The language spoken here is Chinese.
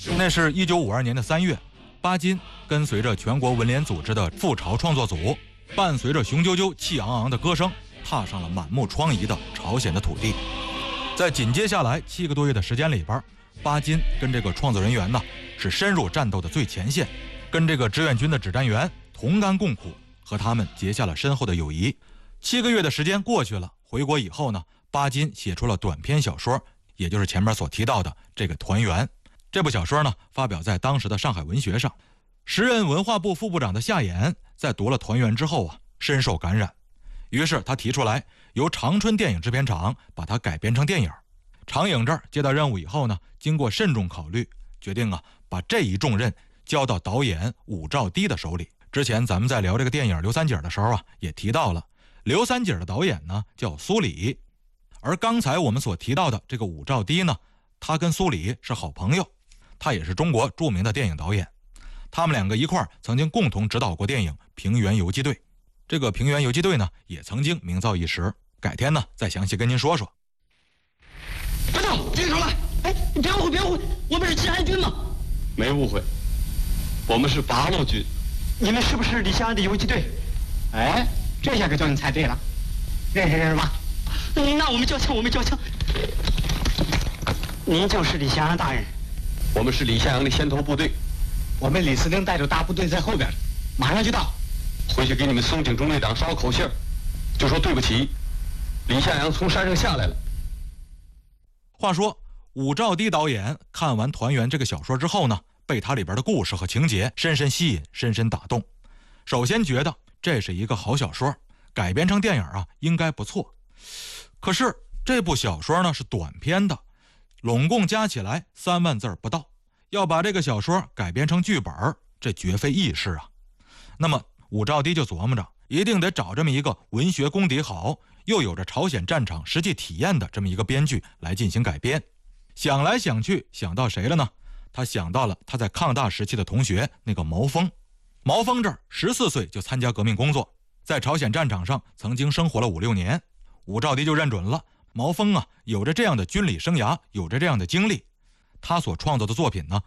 那是1952年的3月，巴金跟随着全国文联组织的赴朝创作组，伴随着雄赳赳气昂昂的歌声，踏上了满目疮痍的朝鲜的土地。在紧接下来7个多月的时间里边，巴金跟这个创作人员呢是深入战斗的最前线，跟这个志愿军的指战员同甘共苦，和他们结下了深厚的友谊。7个月的时间过去了，回国以后呢，巴金写出了短篇小说，也就是前面所提到的这个《团圆》。这部小说呢，发表在当时的上海文学上。时任文化部副部长的夏衍在读了《团圆》之后啊，深受感染，于是他提出来由长春电影制片厂把它改编成电影。长影这儿接到任务以后呢，经过慎重考虑，决定把这一重任交到导演武曌堤的手里。之前咱们在聊这个电影《刘三姐》的时候也提到了，刘三姐的导演呢叫苏里，而刚才我们所提到的这个武曌堤呢，他跟苏里是好朋友，他也是中国著名的电影导演。他们两个一块儿曾经共同指导过电影《平原游击队》。这个《平原游击队》呢，也曾经名噪一时，改天呢再详细跟您说说。 班长，别说了！哎，你别误会，别误会，我们是治安军嘛。 没误会，我们是八路军。 你们是不是李湘安的游击队？哎，这下可叫你猜对了。认识吧？那我们交枪，我们交枪。您就是李湘安大人。 我们是李向阳的先头部队。 我们李司令带着大部队在后边，马上就到。 回去给你们松井中队长捎口信儿，就说对不起，李向阳从山上下来了。 话说武曌堤导演看完《团圆》这个小说之后呢，被它里边的故事和情节深深吸引，深深打动。首先觉得这是一个好小说，改编成电影应该不错。可是这部小说呢是短篇的，拢共加起来3万字不到，要把这个小说改编成剧本，这绝非易事啊。那么武曌堤就琢磨着，一定得找这么一个文学功底好，又有着朝鲜战场实际体验的这么一个编剧来进行改编。想来想去，想到谁了呢？他想到了他在抗大时期的同学那个毛峰。毛峰这儿14岁就参加革命工作，在朝鲜战场上曾经生活了5、6年。武曌堤就认准了毛峰有着这样的军旅生涯，有着这样的经历，他所创作的作品呢